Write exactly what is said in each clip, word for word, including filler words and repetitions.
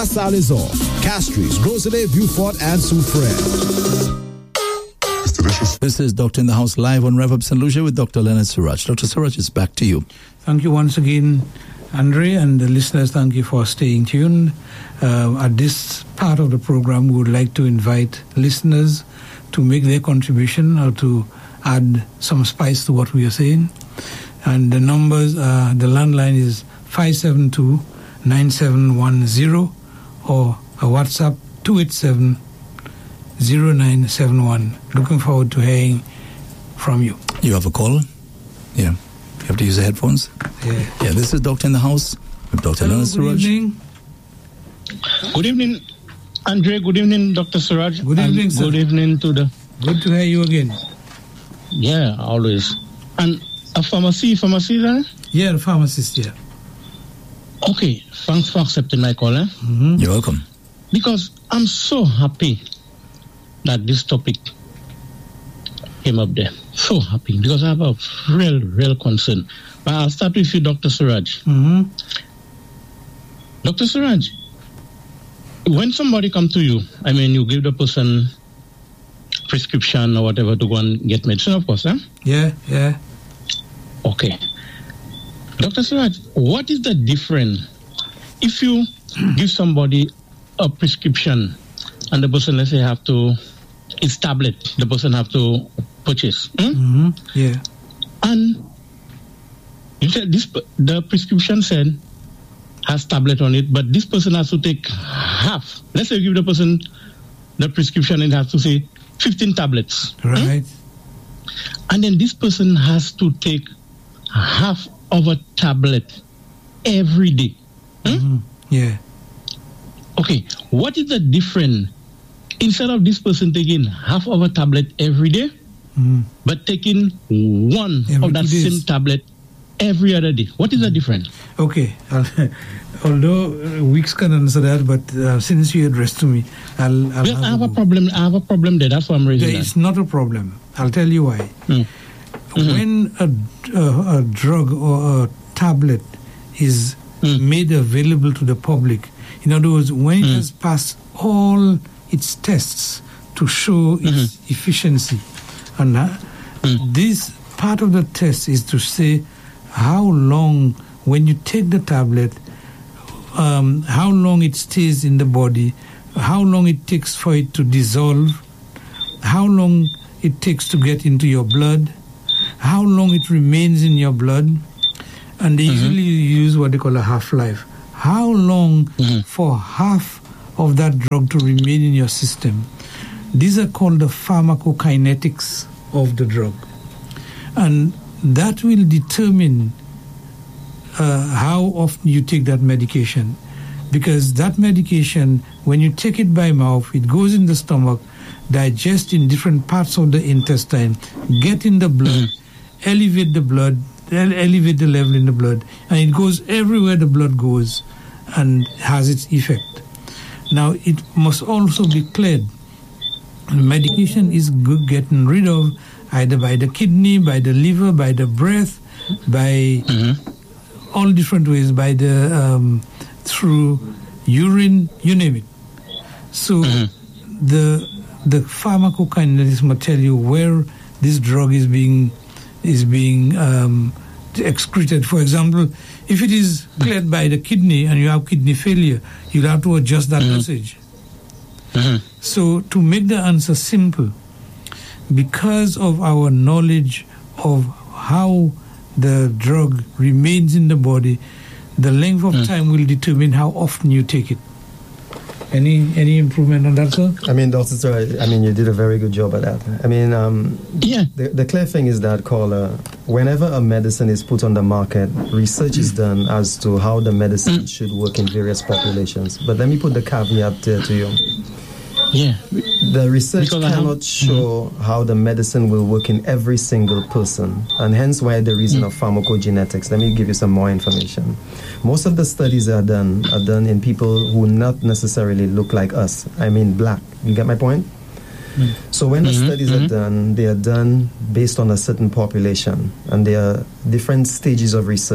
La Salle is off. Castries, Rosalie, Beaufort, and Soufriere. This is Doctor in the House live on Reverb Saint Lucia with Doctor Leonard Suraj. Doctor Suraj, it's back to you. Thank you once again, Andre, and the listeners, thank you for staying tuned. Uh, at this part of the program, we would like to invite listeners to make their contribution or to add some spice to what we are saying. And the numbers, uh, the landline is five seven two, nine seven one zero or a WhatsApp two eight seven, zero nine seven one. Looking forward to hearing from you. You have a call? Yeah. You have to use the headphones? Yeah. Yeah, this is Doctor in the House with Doctor Hello, Leonard good Suraj. evening. Good evening, Andre. Good evening, Doctor Suraj. Good evening, and sir. Good evening to the... Good to hear you again. Yeah, always. And a pharmacy, pharmacy there? Yeah, the pharmacist here. Okay, thanks for accepting my call. Eh? Mm-hmm. You're welcome. Because I'm so happy that this topic came up there. So happy because I have a real, real concern. But I'll start with you, Doctor Suraj. Mm-hmm. Doctor Suraj, when somebody come to you, I mean, you give the person prescription or whatever to go and get medicine, of course, eh? Yeah, yeah. Okay. Doctor Suraj, what is the difference if you give somebody a prescription and the person, let's say, have to, it's tablet, the person have to purchase. Hmm? Mm-hmm. Yeah. And you said this, the prescription said has tablet on it, but this person has to take half. Let's say you give the person the prescription and has to say fifteen tablets. Right. Hmm? And then this person has to take half of a tablet every day. Hmm? Mm-hmm. Yeah. Okay, what is the difference? Instead of this person taking half of a tablet every day, Mm-hmm. but taking one Every of that two days. same tablet every other day. What is the difference? Okay. Although uh, weeks can answer that, but uh, since you addressed to me, I'll. I'll Well, I have a go. problem. I have a problem there. That's why I'm raising Yeah, that. it's not a problem. I'll tell you why. Mm. Mm-hmm. When a, a, a drug or a tablet is Mm. made available to the public, in other words, when it Mm. has passed all its tests to show its Mm-hmm. efficiency, and uh, Mm. this part of the test is to say how long, when you take the tablet, um, how long it stays in the body, how long it takes for it to dissolve, how long it takes to get into your blood, how long it remains in your blood, and they Mm-hmm. usually use what they call a half-life. How long Mm-hmm. for half of that drug to remain in your system? These are called the pharmacokinetics of the drug. And that will determine uh, how often you take that medication. Because that medication, when you take it by mouth, it goes in the stomach, digests in different parts of the intestine, get in the blood, Mm-hmm. elevate the blood, ele- elevate the level in the blood, and it goes everywhere the blood goes and has its effect. Now, it must also be cleared. Medication is good getting rid of either by the kidney, by the liver, by the breath, by Mm-hmm. all different ways, by the um, through urine, you name it. So Mm-hmm. the the pharmacokinetics will tell you where this drug is being is being um, excreted. For example, if it is cleared by the kidney and you have kidney failure, you'll have to adjust that Mm-hmm. dosage. Mm-hmm. So to make the answer simple, because of our knowledge of how the drug remains in the body, the length of Mm. time will determine how often you take it. Any any improvement on that, sir? I mean, Doctor Suraj, I mean, you did a very good job at that. I mean, um, Yeah. the, the clear thing is that, caller, whenever a medicine is put on the market, research is done as to how the medicine should work in various populations. But let me put the caveat there to you. Yeah. The research Because I have- cannot show how the medicine will work in every single person, and hence why the reason of pharmacogenetics. Let me give you some more information. Most of the studies are done are done in people who not necessarily look like us. I mean, black. You get my point? So when the Mhm, studies mhm. are done, they are done based on a certain population, and there are different stages of research.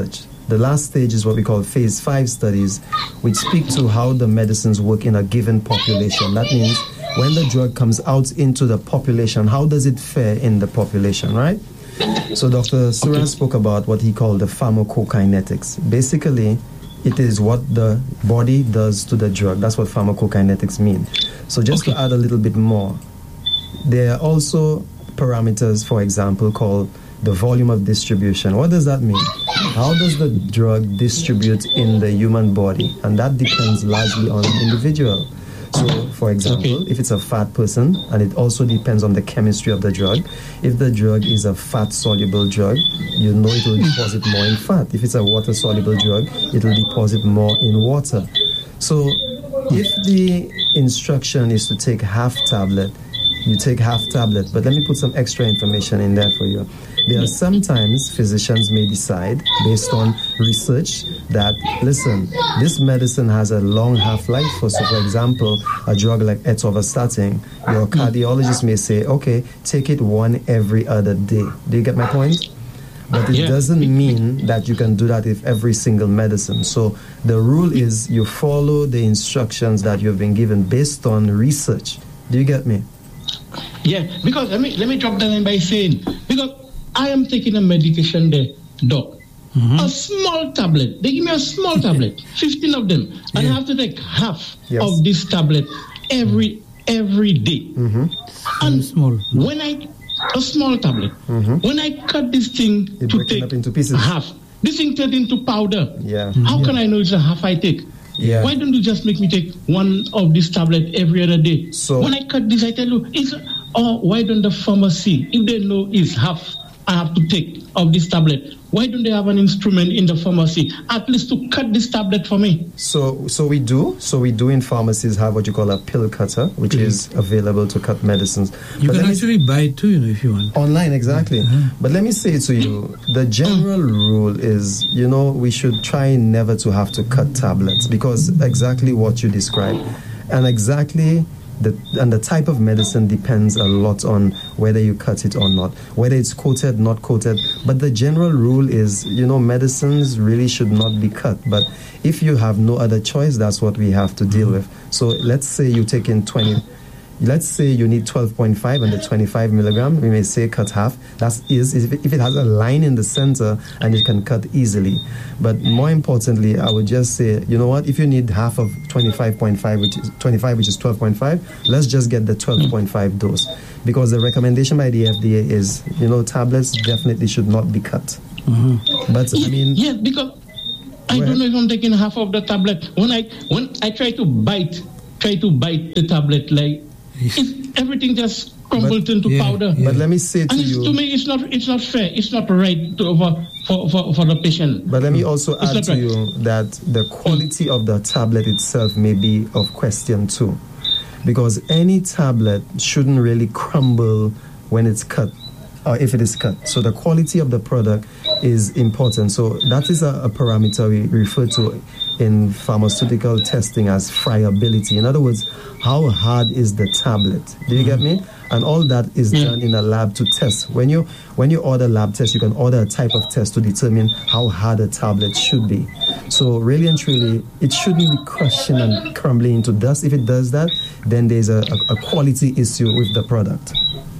The last stage is what we call phase five studies, which speak to how the medicines work in a given population. That means when the drug comes out into the population, how does it fare in the population, right? So Doctor Suraj okay. spoke about what he called the pharmacokinetics. Basically, it is what the body does to the drug. That's what pharmacokinetics mean. So just okay. to add a little bit more, there are also parameters, for example, called the volume of distribution. What does that mean? How does the drug distribute in the human body? And that depends largely on the individual. So, for example, okay. if it's a fat person, and it also depends on the chemistry of the drug. If the drug is a fat-soluble drug, you know it will deposit more in fat. If it's a water-soluble drug, it will deposit more in water. So, if the instruction is to take half tablet, you take half tablet. But let me put some extra information in there for you. There are sometimes physicians may decide, based on research, that, listen, this medicine has a long half-life. For, so, for example, a drug like atorvastatin, your cardiologist may say, okay, take it one every other day. Do you get my point? But it yeah. doesn't mean that you can do that with every single medicine. So the rule is you follow the instructions that you've been given based on research. Do you get me? Yeah, because let me let me drop that in by saying, because I am taking a medication there, doc. Mm-hmm. A small tablet. They give me a small tablet, fifteen of them, and yeah. I have to take half yes. of this tablet every every day. Mm-hmm. And small. when I a small tablet, mm-hmm. when I cut this thing you to take up into pieces. half, this thing turned into powder. Yeah. How yeah. can I know it's a half I take? Yeah. Why don't you just make me take one of this tablet every other day? So when I cut this, I tell you, it's, or why don't the pharmacy, if they know it's half I have to take of this tablet, why don't they have an instrument in the pharmacy at least to cut this tablet for me? So so we do. So we do in pharmacies have what you call a pill cutter, which mm-hmm. is available to cut medicines. You but can actually buy it too, you know, if you want. Online, exactly. Mm-hmm. But let me say to you, the general rule is, you know, we should try never to have to cut tablets, because exactly what you described, and exactly the and the type of medicine depends a lot on whether you cut it or not, whether it's coated, not coated. But the general rule is, you know, medicines really should not be cut. But if you have no other choice, that's what we have to deal with. So let's say you take in twenty. Let's say you need twelve point five and the twenty-five milligram, we may say cut half. That is if it, if it has a line in the center and it can cut easily. But more importantly, I would just say, you know what, if you need half of twenty-five point five, which is twenty-five, which is twelve point five, let's just get the twelve point five dose. Because the recommendation by the F D A is, you know, tablets definitely should not be cut. Mm-hmm. But I mean, yeah, because I don't know if I'm taking half of the tablet. When I when I try to bite, try to bite the tablet, like, It, everything just crumbled but, into yeah, powder. Yeah. But let me say to and you, to me, it's not it's not fair. It's not right to, for, for, for, for the patient. But let me also it's add to right. you that the quality of the tablet itself may be of question too, because any tablet shouldn't really crumble when it's cut, or if it is cut. So the quality of the product is important. So that is a, a parameter we refer to in pharmaceutical testing as friability. In other words, how hard is the tablet? Do you get me? And all that is yeah. done in a lab to test. When you when you order lab tests, you can order a type of test to determine how hard a tablet should be. So really and truly, it shouldn't be crushing and crumbling into dust. If it does that, then there's a, a, a quality issue with the product.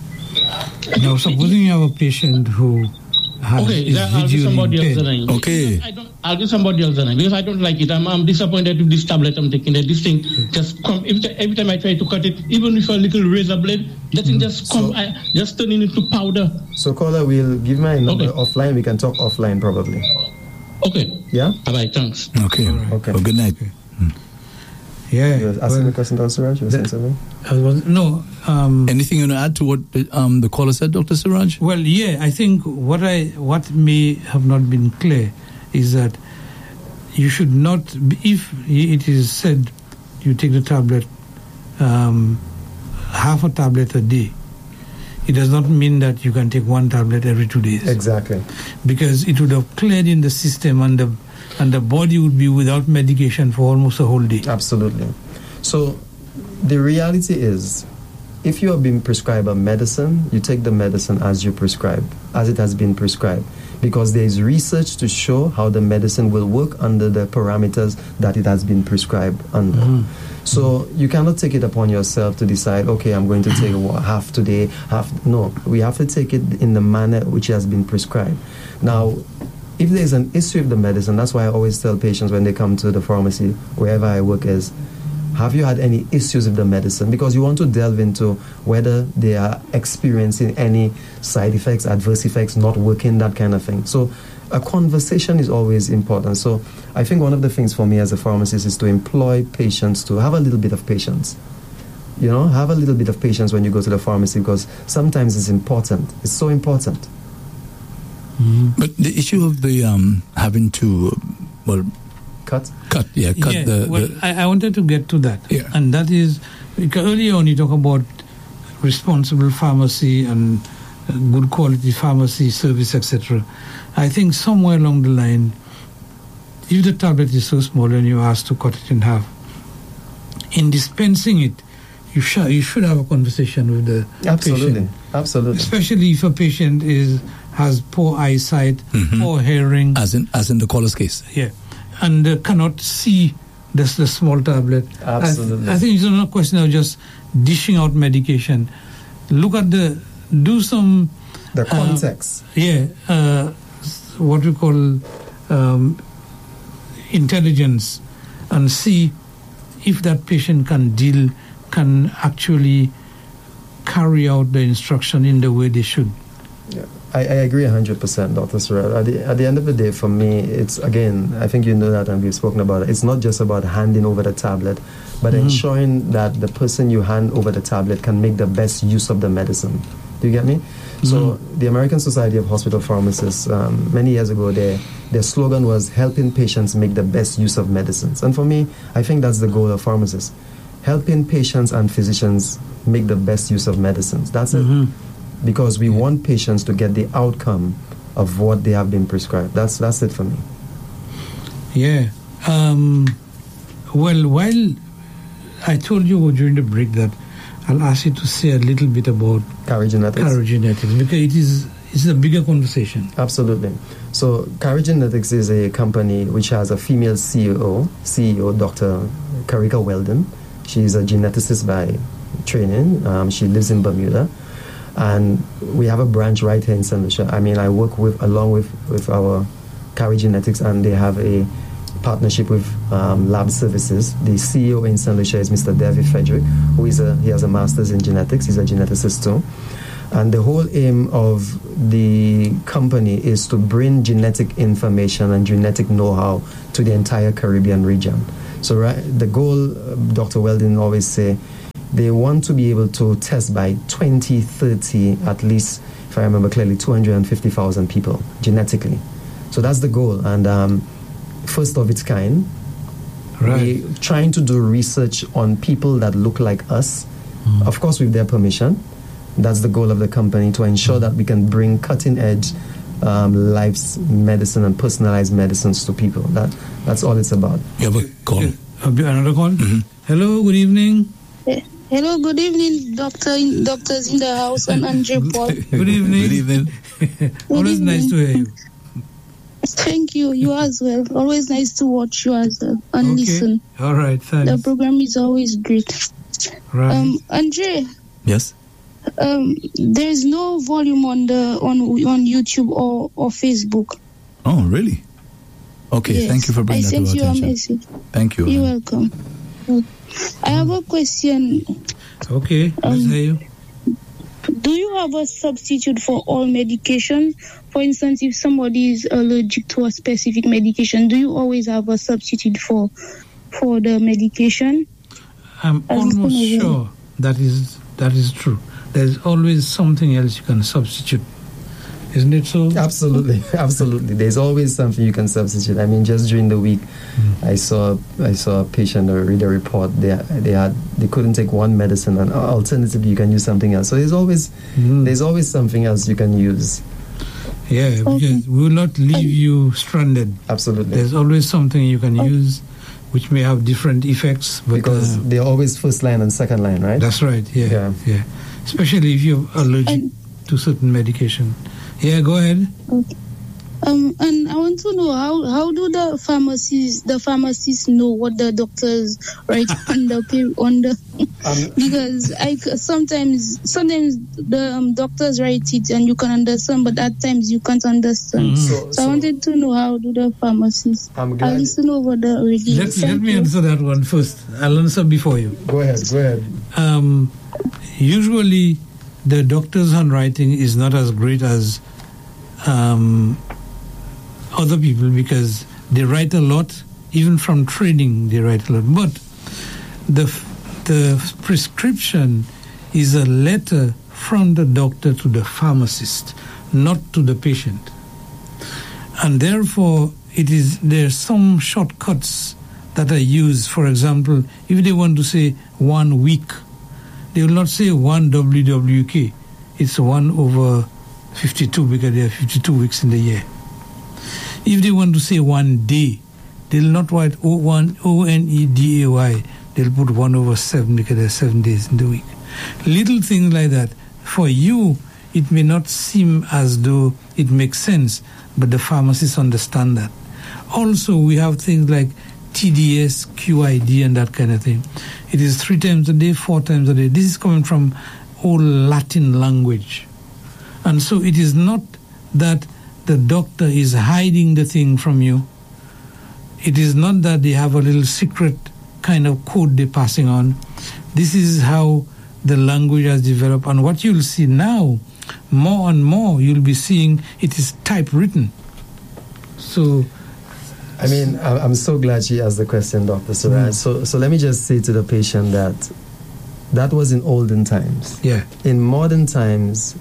Now, supposing you have a patient who has okay, I'll give somebody else the line. Okay. I don't, I'll give somebody else the line because I don't like it. I'm, I'm disappointed with this tablet I'm taking. That this thing just come every, every time I try to cut it, even with a little razor blade, that thing just come, so, I, just turning into powder. So, caller, we'll give my number okay. offline. We can talk offline probably. Okay. Yeah. All right. Thanks. Okay. Right. Okay. Well, good night. Okay. Hmm. Yeah. You were asking well, a question, Doctor Suraj? You were saying something? I was, no. Um, Anything you want to add to what um, the caller said, Doctor Suraj? Well, yeah. I think what I what may have not been clear is that you should not, if it is said you take the tablet, um, half a tablet a day, it does not mean that you can take one tablet every two days. Exactly. Because it would have cleared in the system and the and the body would be without medication for almost a whole day. Absolutely. So the reality is, if you have been prescribed a medicine, you take the medicine as you prescribe, as it has been prescribed. because there is research to show how the medicine will work under the parameters that it has been prescribed under. Mm-hmm. So you cannot take it upon yourself to decide, okay, I'm going to take half today, half. No, we have to take it in the manner which has been prescribed. Now, if there's an issue with the medicine, that's why I always tell patients when they come to the pharmacy, wherever I work, is, have you had any issues with the medicine? Because you want to delve into whether they are experiencing any side effects, adverse effects, not working, that kind of thing. So a conversation is always important. So I think one of the things for me as a pharmacist is to employ patients to have a little bit of patience. You know, have a little bit of patience when you go to the pharmacy, because sometimes it's important. It's so important. Mm-hmm. But the issue of the um, having to, well, cut, cut, yeah, cut yeah, the. Well, the I, I wanted to get to that, yeah. And that is because earlier on you talk about responsible pharmacy and good quality pharmacy service, et cetera. I think somewhere along the line, if the tablet is so small and you're asked to cut it in half, in dispensing it, you should you should have a conversation with the absolutely, patient. Absolutely, especially if a patient is has poor eyesight, mm-hmm. poor hearing, as in as in the caller's case, yeah, and uh, cannot see this the small tablet. Absolutely, I, th- I think it's not a question of just dishing out medication. Look at the do some the context. Uh, yeah, uh, what we call um, intelligence, and see if that patient can deal, can actually carry out the instruction in the way they should. Yeah, I, I agree one hundred percent, Doctor Suraj. At the, at the end of the day, for me, it's, again, I think you know that and we've spoken about it, it's not just about handing over the tablet, but mm-hmm. ensuring that the person you hand over the tablet can make the best use of the medicine. Do you get me? Mm-hmm. So the American Society of Hospital Pharmacists, um, many years ago, their, their slogan was helping patients make the best use of medicines. And for me, I think that's the goal of pharmacists. Helping patients and physicians make the best use of medicines. That's mm-hmm. it. Because we want patients to get the outcome of what they have been prescribed. That's that's it for me. Yeah. Um, well, while I told you during the break that I'll ask you to say a little bit about Karygenetics. Karygenetics, because it is it's a bigger conversation. Absolutely. So Karygenetics is a company which has a female C E O, C E O Doctor Karika Weldon. She's a geneticist by training. Um, she lives in Bermuda. And we have a branch right here in Saint Lucia. I mean, I work with along with, with our Karygenetics, and they have a partnership with um, Lab Services. The C E O in Saint Lucia is Mister David Frederick, who is a he has a master's in genetics. He's a geneticist too. And the whole aim of the company is to bring genetic information and genetic know-how to the entire Caribbean region. So, right, the goal, uh, Doctor Weldon always say, they want to be able to test by twenty thirty, at least, if I remember clearly, two hundred fifty thousand people genetically. So that's the goal. And um, first of its kind, right. We're trying to do research on people that look like us, mm. of course with their permission. That's the goal of the company, to ensure mm. that we can bring cutting-edge um, life's medicine and personalized medicines to people. That That's all it's about. You have a call. Another call? Mm-hmm. Hello, good evening. Yeah. Hello, good evening, doctor, doctors in the house, and Andre Paul. Good evening. Good evening. Always nice to hear you. Thank you. You as well. Always nice to watch you as well and okay. listen. All right, thanks. The program is always great. Right. Um, Andre. Yes. Um, there is no volume on the on on YouTube or, or Facebook. Oh, really? Okay. Yes. Thank you for bringing I that to our sent you attention. a message. Thank you. You're welcome. I have a question. Okay, let's um, hear you. Do you have a substitute for all medication? For instance, if somebody is allergic to a specific medication, do you always have a substitute for for the medication? I'm almost sure that is that is true. There's always something else you can substitute. Isn't it so? Absolutely, absolutely. There's always something you can substitute. I mean, just during the week, mm. I saw I saw a patient or read a report. They they had they couldn't take one medicine, and alternatively, you can use something else. So there's always mm. there's always something else you can use. Yeah, because we will not leave you stranded. Absolutely. There's always something you can use, which may have different effects. But because uh, they're always first line and second line, right? That's right. Yeah, yeah. yeah. Especially if you're allergic and to certain medication. Yeah, go ahead. Okay. Um, and I want to know how, how do the pharmacists the pharmacists know what the doctors write on the on the um, because I sometimes sometimes the um, doctors write it and you can understand, but at times you can't understand. Mm-hmm. So, so, so I wanted to know how do the pharmacists. I'll listen over the radio. Let, let me answer that one first. I'll answer before you. Go ahead. Go ahead. Um, usually, the doctor's handwriting is not as great as um, other people because they write a lot. Even from training, they write a lot. But the the prescription is a letter from the doctor to the pharmacist, not to the patient. And therefore, it is there are some shortcuts that are used. For example, if they want to say one week, they will not say one W W K. It's one over fifty-two because there are fifty-two weeks in the year. If they want to say one day, they'll not write O one O N E D A Y. They'll put one over seven because there are seven days in the week. Little things like that. For you, it may not seem as though it makes sense, but the pharmacists understand that. Also, we have things like T D S, Q I D, and that kind of thing. It is three times a day, four times a day. This is coming from old Latin language. And so it is not that the doctor is hiding the thing from you. It is not that they have a little secret kind of code they're passing on. This is how the language has developed. And what you'll see now, more and more, you'll be seeing it is typewritten. So... I mean, I'm so glad she asked the question, Doctor Suraj. Mm. So, so let me just say to the patient that that was in olden times. Yeah. In modern times,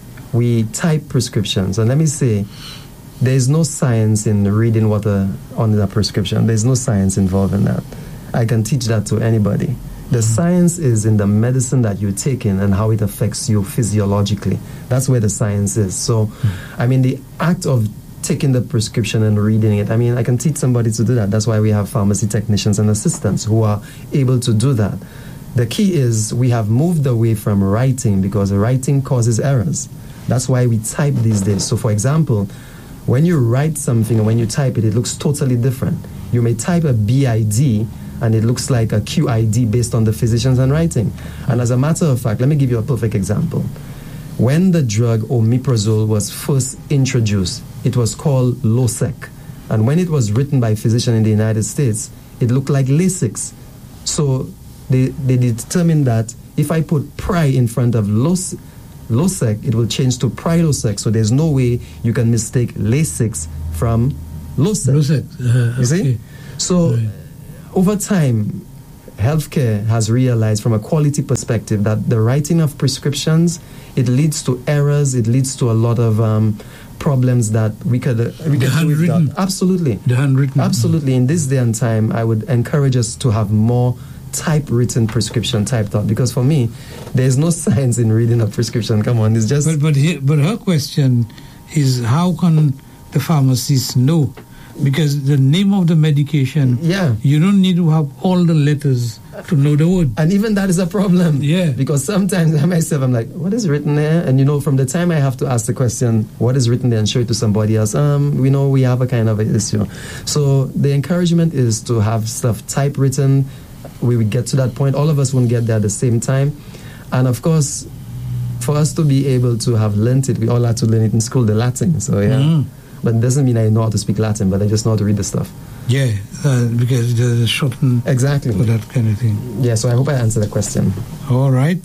we type prescriptions. And let me say, there is no science in reading what a, on a prescription. There's no science involved in that. I can teach that to anybody. The mm-hmm. science is in the medicine that you're taking and how it affects you physiologically. That's where the science is. So, mm-hmm. I mean, the act of taking the prescription and reading it, I mean, I can teach somebody to do that. That's why we have pharmacy technicians and assistants who are able to do that. The key is we have moved away from writing because writing causes errors. That's why we type these days. So, for example, when you write something and when you type it, it looks totally different. You may type a B I D and it looks like a Q I D based on the physician's handwriting. And as a matter of fact, let me give you a perfect example. When the drug omeprazole was first introduced, it was called Losec. And when it was written by a physician in the United States, it looked like Lasix. So they, they determined that if I put Pri in front of Los, Losec, it will change to Prilosec. So there's no way you can mistake Lasix from Losec. Losec. Uh, you see? Okay. So right. over time, healthcare has realized from a quality perspective that the writing of prescriptions, it leads to errors, it leads to a lot of um, problems that we could uh, we the could do handwritten. without. Absolutely. The handwritten. Absolutely. In this day and time, I would encourage us to have more typewritten prescription typed out, because for me, there's no science in reading a prescription. Come on, it's just... But, but, he, but her question is, how can the pharmacist know? Because the name of the medication, yeah, you don't need to have all the letters to know the word. And even that is a problem. Yeah. Because sometimes I myself, I'm like, what is written there? And you know, from the time I have to ask the question, what is written there, and show it to somebody else, um, we know we have a kind of an issue. So the encouragement is to have stuff typewritten. We would get to that point. All of us won't get there at the same time. And of course, for us to be able to have learnt it, we all had to learn it in school, the Latin. So yeah. Mm. But it doesn't mean I know how to speak Latin, but I just know how to read the stuff. Yeah, uh, because there's a shortened... Exactly. For that kind of thing. Yeah, so I hope I answered the question. All right.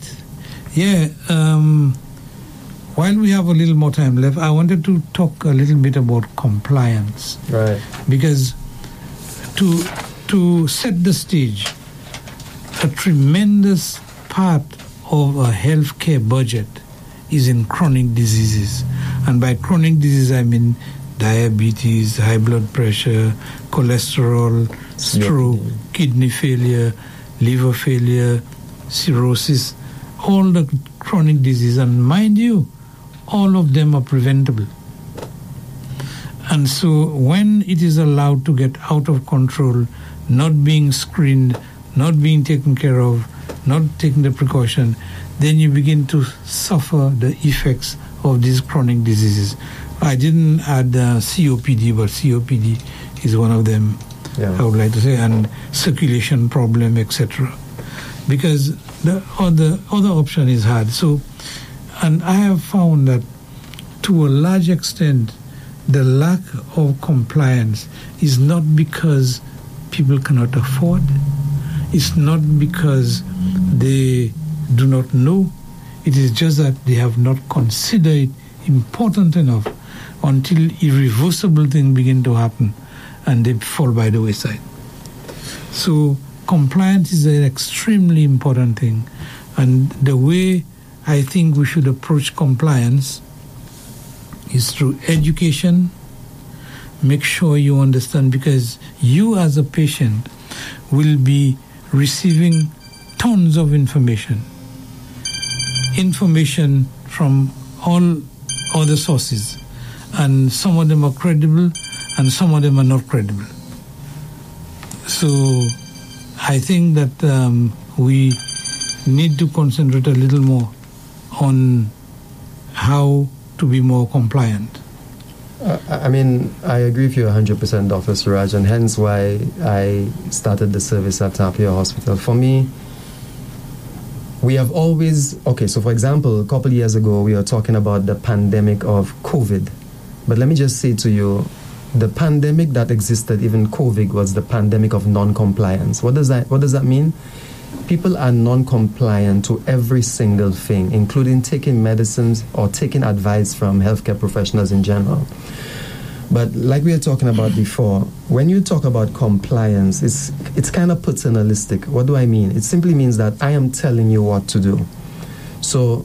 Yeah, um, while we have a little more time left, I wanted to talk a little bit about compliance. Right. Because to to set the stage, a tremendous part of a healthcare budget is in chronic diseases. And by chronic disease, I mean diabetes, high blood pressure, cholesterol, stroke, yeah. kidney failure, liver failure, cirrhosis, all the chronic disease. And mind you, all of them are preventable. And so when it is allowed to get out of control, not being screened, not being taken care of, not taking the precaution, then you begin to suffer the effects of these chronic diseases. I didn't add uh, C O P D, but C O P D is one of them, Yeah. I would like to say, and circulation problem, et cetera. Because the other, other option is hard. So, and I have found that to a large extent, the lack of compliance is not because people cannot afford. It's not because they do not know. It is just that they have not considered it important enough until irreversible things begin to happen and they fall by the wayside. So compliance is an extremely important thing. And the way I think we should approach compliance is through education. Make sure you understand, because you as a patient will be receiving tons of information. Information from all other sources. And some of them are credible and some of them are not credible. So I think that um, we need to concentrate a little more on how to be more compliant. Uh, I mean, I agree with you one hundred percent, Doctor Suraj, and hence why I started the service at Tapia Hospital. For me, we have always, okay, so for example, a couple of years ago, we were talking about the pandemic of COVID. But let me just say to you, the pandemic that existed, even COVID, was the pandemic of non-compliance. What does that, what does that mean? People are non-compliant to every single thing, including taking medicines or taking advice from healthcare professionals in general. But like we were talking about before, when you talk about compliance, it's it's kind of paternalistic. What do I mean? It simply means that I am telling you what to do. So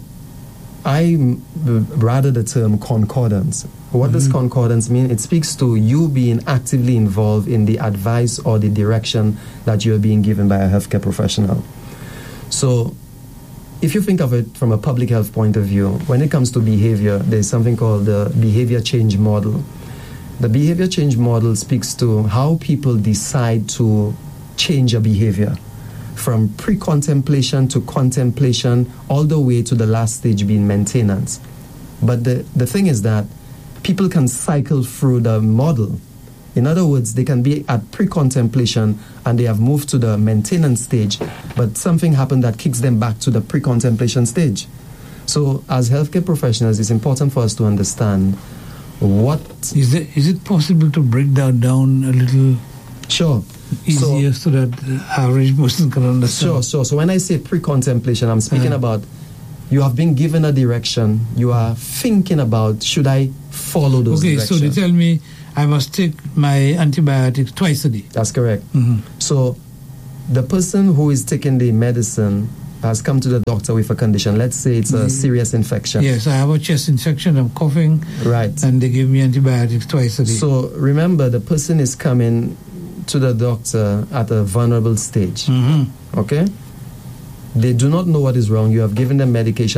I rather the term concordance. What mm-hmm. does concordance mean? It speaks to you being actively involved in the advice or the direction that you're being given by a healthcare professional. So if you think of it from a public health point of view, when it comes to behavior, there's something called the behavior change model. The behavior change model speaks to how people decide to change a behavior from pre-contemplation to contemplation, all the way to the last stage being maintenance. But the, the thing is that people can cycle through the model. In other words, they can be at pre-contemplation and they have moved to the maintenance stage, but something happened that kicks them back to the pre-contemplation stage. So as healthcare professionals, it's important for us to understand what... Is, there, is it possible to break that down a little Sure. easier so, so that the average person can understand? Sure, sure. So when I say pre-contemplation, I'm speaking uh, about you have been given a direction, you are thinking about, should I follow those okay, directions? Okay, so they tell me I must take my antibiotics twice a day. That's correct. Mm-hmm. So the person who is taking the medicine has come to the doctor with a condition. Let's say it's a mm-hmm. serious infection. Yes, I have a chest infection, I'm coughing. Right. And they give me antibiotics twice a day. So remember, the person is coming to the doctor at a vulnerable stage. Mm-hmm. Okay? They do not know what is wrong. You have given them medication